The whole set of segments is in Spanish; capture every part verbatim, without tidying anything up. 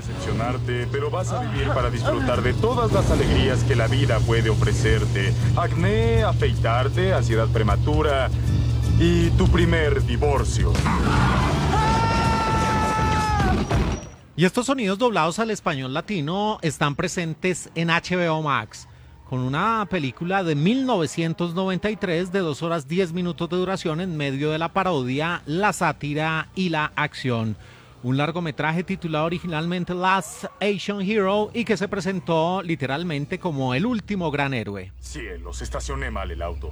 decepcionarte, pero vas a vivir para disfrutar de todas las alegrías que la vida puede ofrecerte. Acné, afeitarte, ansiedad prematura y tu primer divorcio. Y estos sonidos doblados al español latino están presentes en H B O Max, con una película de mil novecientos noventa y tres de dos horas diez minutos de duración en medio de la parodia, la sátira y la acción. Un largometraje titulado originalmente Last Asian Hero y que se presentó literalmente como el último gran héroe. Cielos, estacioné mal el auto.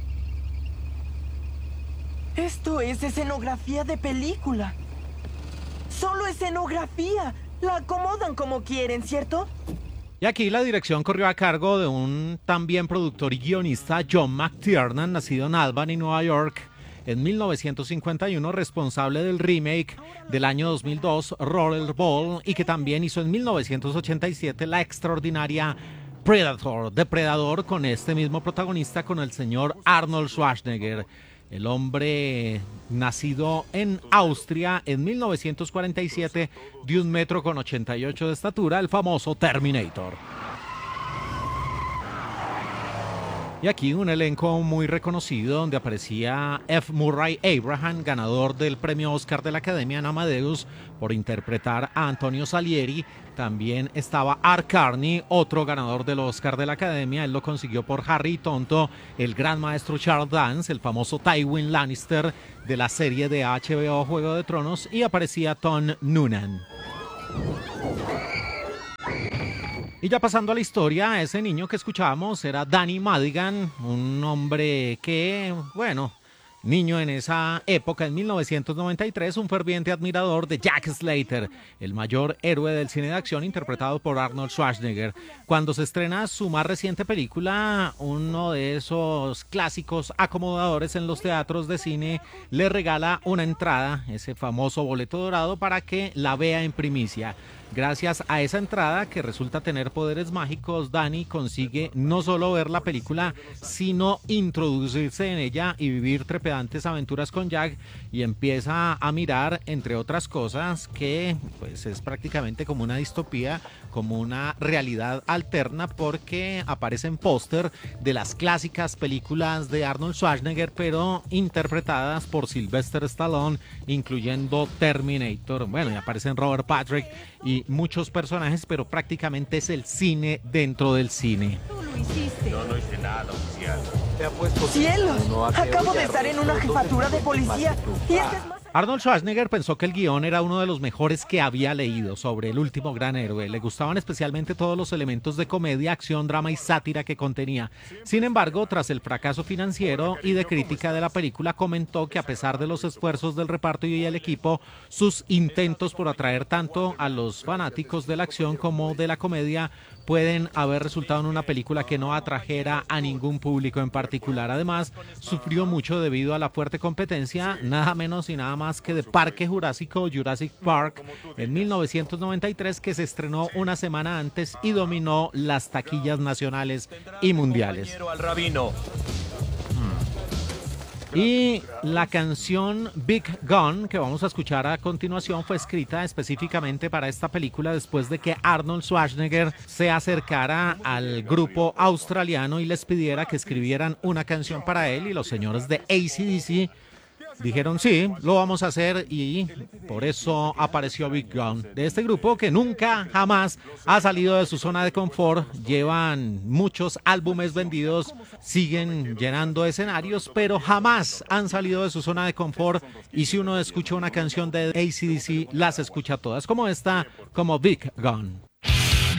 Esto es escenografía de película. Solo escenografía. La acomodan como quieren, ¿cierto? Y aquí la dirección corrió a cargo de un también productor y guionista, John McTiernan, nacido en Albany, Nueva York, en mil novecientos cincuenta y uno, responsable del remake del año dos mil dos, Rollerball, y que también hizo en mil novecientos ochenta y siete la extraordinaria Predator, Depredador, con este mismo protagonista, con el señor Arnold Schwarzenegger. El hombre nacido en Austria en mil novecientos cuarenta y siete, de un metro con ochenta y ocho de estatura, el famoso Terminator. Y aquí un elenco muy reconocido donde aparecía F. Murray Abraham, ganador del premio Oscar de la Academia en Amadeus por interpretar a Antonio Salieri. También estaba Art Carney, otro ganador del Oscar de la Academia. Él lo consiguió por Harry Tonto, el gran maestro Charles Dance, el famoso Tywin Lannister de la serie de H B O Juego de Tronos, y aparecía Tom Noonan. Y ya pasando a la historia, ese niño que escuchábamos era Danny Madigan, un hombre que, bueno, niño en esa época, en mil novecientos noventa y tres, un ferviente admirador de Jack Slater, el mayor héroe del cine de acción interpretado por Arnold Schwarzenegger. Cuando se estrena su más reciente película, uno de esos clásicos acomodadores en los teatros de cine le regala una entrada, ese famoso boleto dorado, para que la vea en primicia. Gracias a esa entrada, que resulta tener poderes mágicos, Danny consigue no solo ver la película, sino introducirse en ella y vivir trepidantes aventuras con Jack, y empieza a mirar, entre otras cosas, que pues es prácticamente como una distopía, como una realidad alterna, porque aparecen póster de las clásicas películas de Arnold Schwarzenegger, pero interpretadas por Sylvester Stallone, incluyendo Terminator. Bueno, y aparecen Robert Patrick y muchos personajes, pero prácticamente es el cine dentro del cine. Tú lo hiciste. Yo no hice nada, oficial. Te apuesto ¡Cielos! uno a que Acabo voy de a estar en una reír jefatura dos de veces policía más que tú. y este es más... Arnold Schwarzenegger pensó que el guión era uno de los mejores que había leído sobre el último gran héroe. Le gustaban especialmente todos los elementos de comedia, acción, drama y sátira que contenía. Sin embargo, tras el fracaso financiero y de crítica de la película, comentó que a pesar de los esfuerzos del reparto y el equipo, sus intentos por atraer tanto a los fanáticos de la acción como de la comedia pueden haber resultado en una película que no atrajera a ningún público en particular. Además, sufrió mucho debido a la fuerte competencia, nada menos y nada más que de Parque Jurásico, Jurassic Park, en mil novecientos noventa y tres, que se estrenó una semana antes y dominó las taquillas nacionales y mundiales. Al rabino. Y la canción Big Gun, que vamos a escuchar a continuación, fue escrita específicamente para esta película después de que Arnold Schwarzenegger se acercara al grupo australiano y les pidiera que escribieran una canción para él, y los señores de A C D C dijeron sí, lo vamos a hacer, y por eso apareció Big Gun. De este grupo que nunca jamás ha salido de su zona de confort, llevan muchos álbumes vendidos, siguen llenando escenarios, pero jamás han salido de su zona de confort, y si uno escucha una canción de A C D C, las escucha todas, como esta, como Big Gun.